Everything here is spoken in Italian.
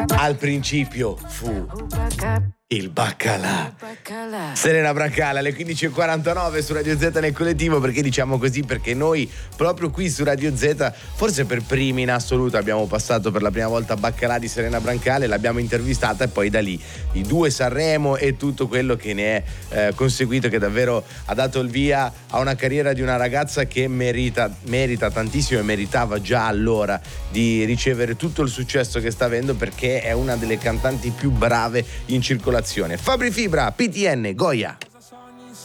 Al principio fu il baccalà. Serena Brancale alle 15.49 su Radio Z nel collettivo. Perché diciamo così? Perché noi proprio qui su Radio Z, forse per primi in assoluto, abbiamo passato per la prima volta Baccalà di Serena Brancale, l'abbiamo intervistata e poi da lì i due Sanremo e tutto quello che ne è conseguito, che davvero ha dato il via a una carriera di una ragazza che merita tantissimo e meritava già allora di ricevere tutto il successo che sta avendo, perché è una delle cantanti più brave in circolazione. Fabri Fibra, PTN, Goya.